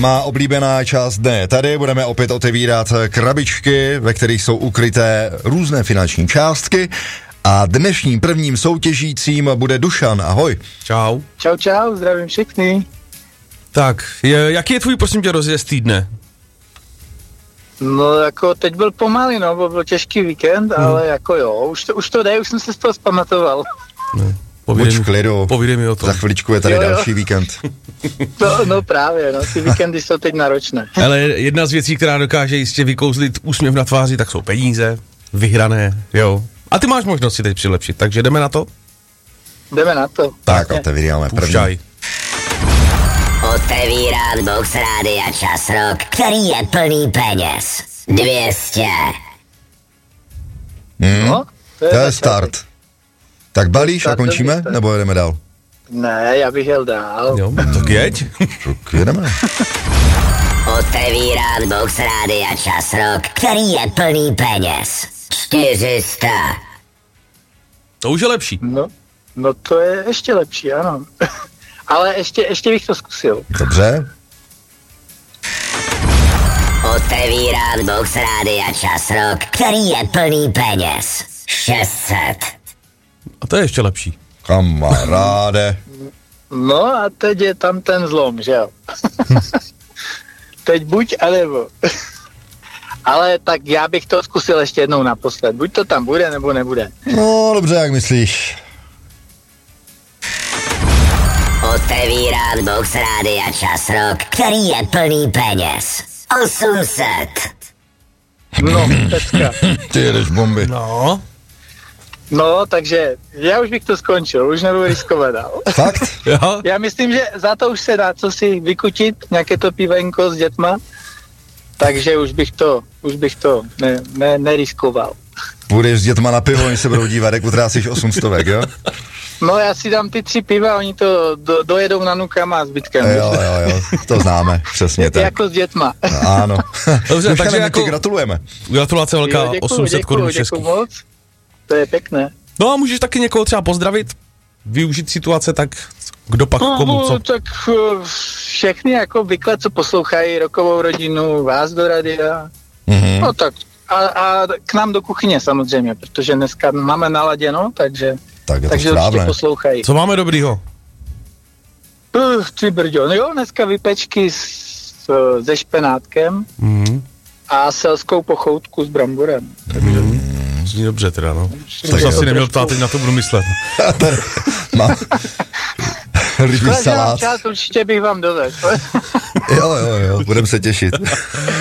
Má oblíbená část dne. Tady budeme opět otevírat krabičky, ve kterých jsou ukryté různé finanční částky. A dnešním prvním soutěžícím bude Dušan. Ahoj. Čau. Čau, zdravím všechny. Tak, jaký je tvůj, prosím tě, rozjezd týdne? No jako teď byl pomalý, no, byl těžký víkend, ale jako jo, už to jde, už jsem se z toho zpamatoval. Buď v klidu, povídej mi o tom. Za chviličku je tady další víkend. No právě, ty víkendy jsou teď náročné. Ale jedna z věcí, která dokáže jistě vykouzlit úsměv na tváři, tak jsou peníze, vyhrané, jo. A ty máš možnost si teď přilepšit, takže jdeme na to? Jdeme na to. Tak, otevíráme první. Pušťaj. Otevírá Box Rádia Čas Rock, který je plný peněz. 200. No, to je start. Tak balíš a končíme, nebo jedeme dál? Ne, já bych jel dál. Jo, tak jeď. Tak jedeme. Otevírá Box Rádia Čas Rock, který je plný peněz. 400. To už je lepší. No to je ještě lepší, ano. Ale ještě bych to zkusil. Dobře. Otevírá Box Rádia Čas Rock, který je plný peněz. 600. A to je ještě lepší. Kamaráde. No a teď je tam ten zlom, že jo? Teď buď a nebo. Ale tak já bych to zkusil ještě jednou naposled. Buď to tam bude, nebo nebude. No, dobře, jak myslíš. Otevírá Box Rádia Čas Rock, který je plný peněz. 800. No, pecka. Ty jedeš bomby. No, takže já už bych to skončil, už nebudu riskovat dál. Fakt? Jo? Já myslím, že za to už se dá co si vykutit, nějaké to pivenko s dětma, takže už bych to neriskoval. Půjdeš s dětma na pivo, oni se budou dívat, jak utrásíš 800, jo? No já si dám ty 3 piva, oni to dojedou na nukama a zbytkem. Jo, to známe, přesně tak. Jako s dětma. Ano. Dobře, takže jako gratulujeme. Gratulace velká, 800 korun českých. Děkuju moc, to je pěkné. No a můžeš taky někoho třeba pozdravit, využít situace, tak kdo pak komu, co? Tak všechny jako obvykle, co poslouchají Rockovou rodinu, vás do radia, no tak a k nám do kuchyně samozřejmě, protože dneska máme naladěno, takže určitě poslouchají. Co máme dobrýho? Ty brďo, no jo, dneska vypečky se špenátkem a selskou pochoutku s bramborem. Zní dobře teda, no. To jsem asi neměl ptát, teď na to budu myslet. Mám rybí salát. Čas, určitě bych vám dovezl. Jo, budem se těšit.